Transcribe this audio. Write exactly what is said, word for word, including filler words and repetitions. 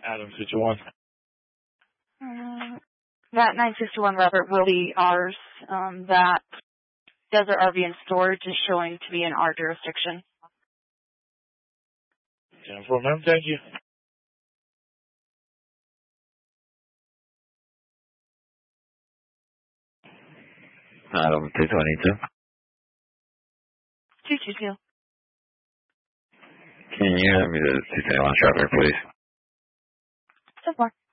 Adam fifty-one. Uh, that nine fifty-one Robert will be ours. Um, that Desert R V and Storage is showing to be in our jurisdiction. ten four, ma'am. Thank you. Adam two twenty-two. two two two. Can you have me the two twenty-one Strawberry, please? So far.